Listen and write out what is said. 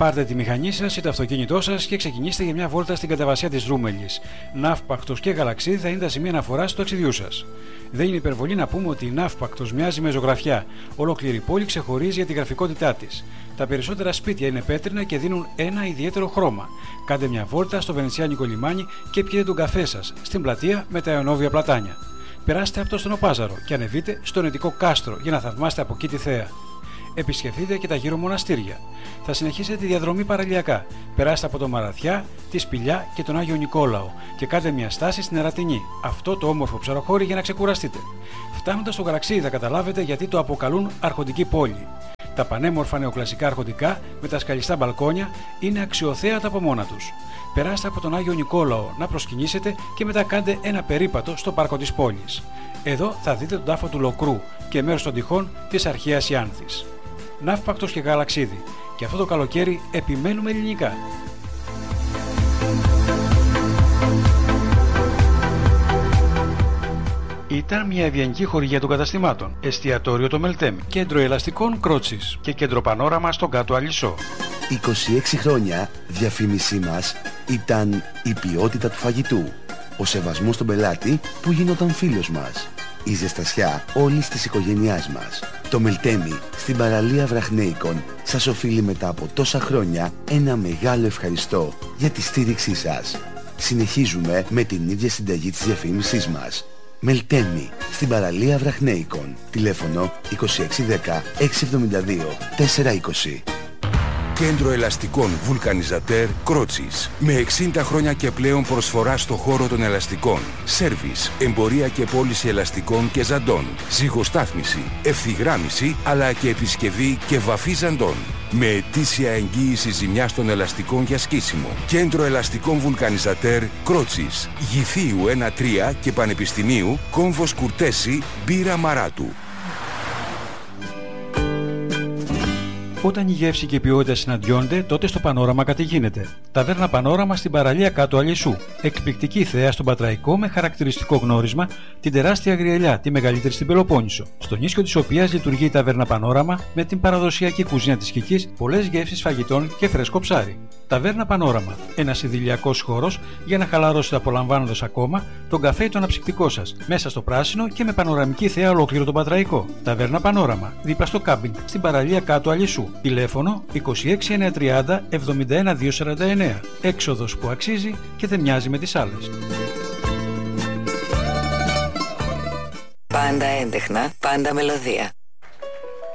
Πάρτε τη μηχανή σας ή το αυτοκίνητό σας και ξεκινήστε για μια βόλτα στην κατεβασία της Ρούμελης. Ναύπακτος και Γαλαξίδη θα είναι τα σημεία αναφοράς του ταξιδιού σας. Δεν είναι υπερβολή να πούμε ότι η Ναύπακτος μοιάζει με ζωγραφιά. Ολόκληρη η πόλη ξεχωρίζει για τη γραφικότητά της. Τα περισσότερα σπίτια είναι πέτρινα και δίνουν ένα ιδιαίτερο χρώμα. Κάντε μια βόλτα στο βενετσιάνικο λιμάνι και πιείτε τον καφέ σας στην πλατεία με τα αιωνόβια πλατάνια. Περάστε από το Στενοπάζαρο και ανεβείτε στο Νετικό Κάστρο για να θαυμάσετε από εκεί τη θέα. Επισκεφτείτε και τα γύρω μοναστήρια. Θα συνεχίσετε τη διαδρομή παραλιακά. Περάστε από το Μαραθιά, τη Σπηλιά και τον Άγιο Νικόλαο και κάντε μια στάση στην Ερατινή, αυτό το όμορφο ψαροχώρι, για να ξεκουραστείτε. Φτάνοντας στο Γαλαξίδι θα καταλάβετε γιατί το αποκαλούν αρχοντική πόλη. Τα πανέμορφα νεοκλασικά αρχοντικά με τα σκαλιστά μπαλκόνια είναι αξιοθέατα από μόνα τους. Περάστε από τον Άγιο Νικόλαο να προσκυνήσετε και μετά κάντε ένα περίπατο στο πάρκο της πόλης. Εδώ θα δείτε τον τάφο του Λοκρού και μέρος των τυχών της αρχαίας Ιάνθης. Ναύπακτος και Γαλαξίδι. Και αυτό το καλοκαίρι επιμένουμε ελληνικά. Ήταν μια ευγενική χορηγία των καταστημάτων. Εστιατόριο το Μελτέμι, κέντρο ελαστικών Κρότσης και κέντρο Πανόραμα στον Κάτω Αλυσσό. 26 χρόνια διαφήμισή μας ήταν η ποιότητα του φαγητού, ο σεβασμός στον πελάτη που γινόταν φίλος μας, η ζεστασιά όλης της οικογένειάς μας. Το Μελτέμι στην παραλία Βραχνέικον σας οφείλει μετά από τόσα χρόνια ένα μεγάλο ευχαριστώ για τη στήριξή σας. Συνεχίζουμε με την ίδια συνταγή της διαφήμισής μας. Μελτέμι στην παραλία Βραχνέικον. Τηλέφωνο 2610 672 420. Κέντρο ελαστικών Βουλκανιζατέρ Κρότσης. Με 60 χρόνια και πλέον προσφορά στο χώρο των ελαστικών. Σέρβις, εμπορία και πώληση ελαστικών και ζαντών. Ζυγοστάθμιση, ευθυγράμμιση αλλά και επισκευή και βαφή ζαντών. Με ετήσια εγγύηση ζημιάς των ελαστικών για σκίσιμο. Κέντρο ελαστικών Βουλκανιζατέρ Κρότσης. Γυθίου 1-3 και Πανεπιστημίου Κόμβος Κουρτέση Μπύρα Μαράτου. Όταν η γεύση και η ποιότητα συναντιόνται, τότε στο Πανόραμα κάτι γίνεται. Ταβέρνα Πανόραμα στην παραλία Κάτω Αλυσσού. Εκπληκτική θέα στον Πατραϊκό με χαρακτηριστικό γνώρισμα την τεράστια γριελιά, τη μεγαλύτερη στην Πελοπόννησο. Στο νίσιο της οποίας λειτουργεί η Ταβέρνα Πανόραμα με την παραδοσιακή κουζίνα της Κικής, πολλές γεύσεις φαγητών και φρέσκο ψάρι. Ταβέρνα Πανόραμα. Ένας ιδηλιακός χώρος για να χαλαρώσετε απολαμβάνοντας ακόμα τον καφέ ή το αναψυκτικό σας. Μέσα στο πράσινο και με πανοραμική θέα ολόκληρο τον Πατραϊκό. Ταβέρνα Πανόραμα. Δίπλα στο κάμπινγκ στην παραλία Κάτω Αλυσσού. Τηλέφωνο 26930 71249. Έξοδος που αξίζει και δεν μοιάζει με τις άλλες. Πάντα έντεχνα, πάντα μελωδία.